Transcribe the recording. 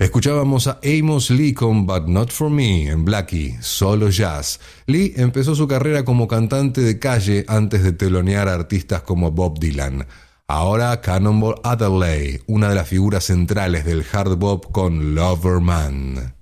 Escuchábamos a Amos Lee con But Not For Me en Blackie, solo jazz. Lee empezó su carrera como cantante de calle antes de telonear a artistas como Bob Dylan. Ahora Cannonball Adderley, una de las figuras centrales del hard bop con Lover Man.